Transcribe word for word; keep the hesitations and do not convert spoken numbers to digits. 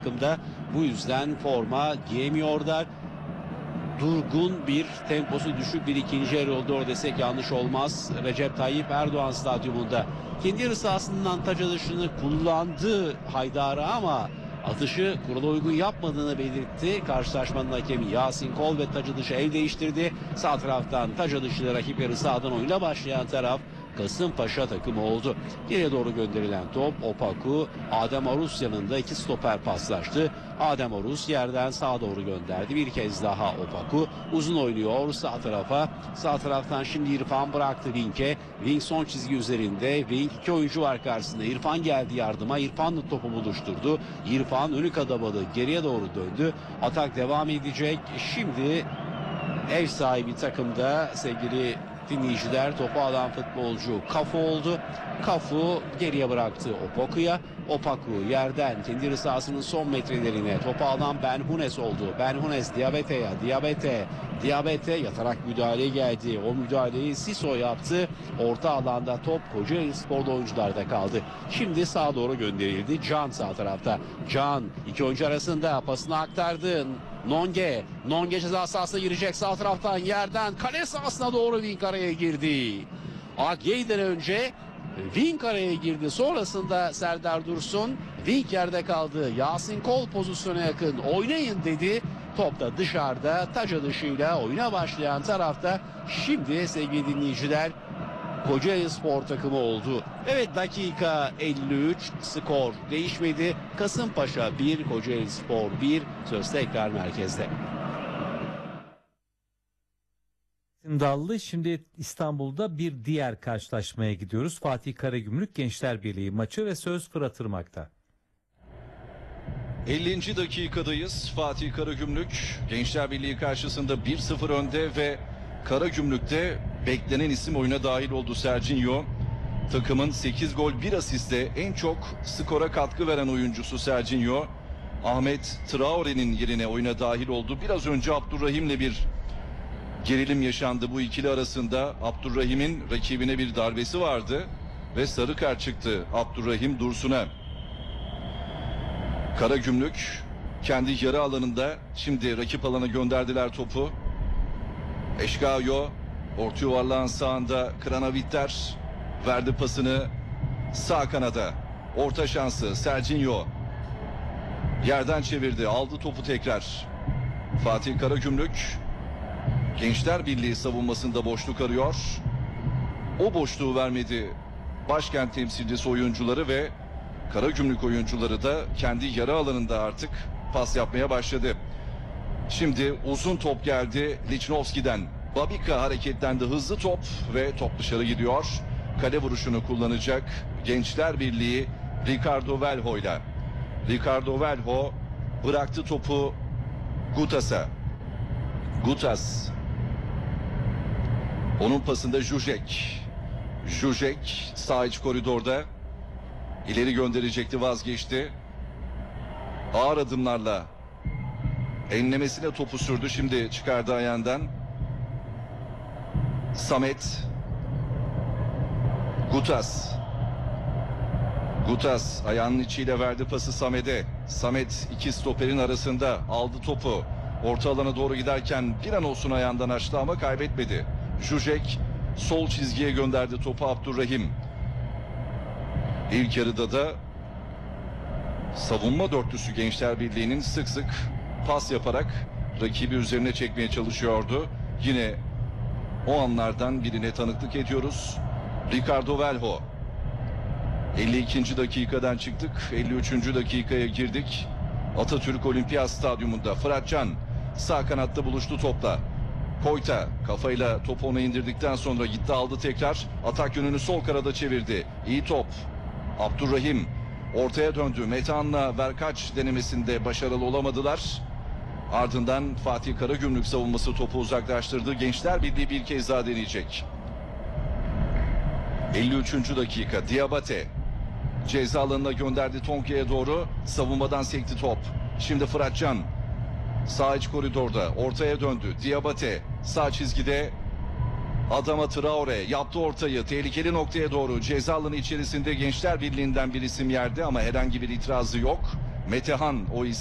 takımda. Bu yüzden forma giyemiyorlar. Durgun bir, temposu düşük bir ikinci yarı oldu. Orada desek yanlış olmaz. Recep Tayyip Erdoğan stadyumunda kendi yarı sahasından taç atışını kullandı Haydar'a ama atışı kurala uygun yapmadığını belirtti. Karşılaşmanın hakemi Yasin Kol ve taç atışı el değiştirdi. Sağ taraftan taç atışıyla rakip yarı sahadan oyuna başlayan taraf Kasımpaşa takımı oldu. Geriye doğru gönderilen top Opaku, Adem Arus yanında iki stoper paslaştı. Adem Arus yerden sağa doğru gönderdi. Bir kez daha Opaku uzun oynuyor sağ tarafa. Sağ taraftan şimdi İrfan bıraktı Wink'e. Wink son çizgi üzerinde. Wink iki oyuncu var karşısında. İrfan geldi yardıma. İrfan'la topu buluşturdu. İrfan önü kadamadı. Geriye doğru döndü. Atak devam edecek. Şimdi ev sahibi takımda sevgili dinleyiciler topu alan futbolcu Kafu oldu. Kafu geriye bıraktı Opaku'ya. Opaku yerden kendi yarı sahasının son metrelerine topu alan Benhunes oldu. Benhunes Diabete'ye. Diabete. Diabete yatarak müdahale geldi. O müdahaleyi Siso yaptı. Orta alanda top Kocaeli Spor'da oyuncularda kaldı. Şimdi sağa doğru gönderildi. Can sağ tarafta. Can iki oyuncu arasında pasını aktardı. Nonge. Nonge ceza sahasına girecek sağ taraftan yerden kale sahasına doğru Wink araya girdi. Agye'den önce Wink araya girdi. Sonrasında Serdar Dursun Wink yerde kaldı. Yasin Kol pozisyona yakın oynayın dedi. Top da dışarıda taç atışıyla oyuna başlayan tarafta şimdi sevgili dinleyiciler Kocaeli Spor takımı oldu. Evet dakika elli üç skor değişmedi. Kasımpaşa bir, Kocaeli Spor bir. Söz tekrar merkezde. Dallı şimdi İstanbul'da bir diğer karşılaşmaya gidiyoruz. Fatih Karagümrük Gençler Birliği maçı ve söz Fırat Irmak'ta. ellinci dakikadayız. Fatih Karagümrük Gençler Birliği karşısında bir sıfır önde ve Karagümrük'te beklenen isim oyuna dahil oldu. Serginho takımın sekiz gol bir asistle en çok skora katkı veren oyuncusu Serginho. Ahmet Traore'nin yerine oyuna dahil oldu. Biraz önce Abdurrahim'le bir gerilim yaşandı bu ikili arasında. Abdurrahim'in rakibine bir darbesi vardı ve sarı kart çıktı Abdurrahim Dursun'a. Karagümrük kendi yarı alanında, şimdi rakip alana gönderdiler topu. Eşgayo orta yuvarlağın sağında, Kranavitter verdi pasını sağ kanada. Orta şansı Serginho yerden çevirdi, aldı topu tekrar. Fatih Karagümrük Gençler Birliği savunmasında boşluk arıyor. O boşluğu vermedi başkent temsilcisi oyuncuları ve Karagümrük oyuncuları da kendi yarı alanında artık pas yapmaya başladı. Şimdi uzun top geldi Lichnowski'den. Babika hareketlendi, hızlı top ve top dışarı gidiyor. Kale vuruşunu kullanacak Gençler Birliği Ricardo Velho'yla. Ricardo Velho bıraktı topu Gutas'a. Gutas. Onun pasında Jujek. Jujek sağ iç koridorda. İleri gönderecekti, vazgeçti. Ağır adımlarla enlemesine topu sürdü. Şimdi çıkardı ayağından. Samet. Gutas. Gutas ayağının içiyle verdi pası Samet'e. Samet iki stoperin arasında aldı topu. Orta alana doğru giderken bir an olsun ayağından açtı ama kaybetmedi. Jujek sol çizgiye gönderdi topu Abdurrahim. İlk yarıda da savunma dörtlüsü Gençler Birliği'nin sık sık pas yaparak rakibi üzerine çekmeye çalışıyordu. Yine o anlardan birine tanıklık ediyoruz. Ricardo Velho. elli ikinci dakikadan çıktık. elli üçüncü dakikaya girdik. Atatürk Olimpiyat Stadyumunda Fıratcan sağ kanatta buluştu topla. Koyta kafayla topu ona indirdikten sonra gitti, aldı tekrar. Atak yönünü sol kanada çevirdi. İyi top. Abdurrahim ortaya döndü. Metehan'la Verkaç denemesinde başarılı olamadılar. Ardından Fatih Karagümrük savunması topu uzaklaştırdı. Gençler Birliği bir kez daha deneyecek. elli üçüncü dakika Diabate ceza alanına gönderdi Tonki'ye doğru. Savunmadan sekti top. Şimdi Fıratcan sağ iç koridorda ortaya döndü. Diabate sağ çizgide, Adama Traore yaptı ortayı tehlikeli noktaya doğru. Ceza alanı içerisinde Gençler Birliği'nden bir isim yerde ama herhangi bir itirazı yok. Metehan o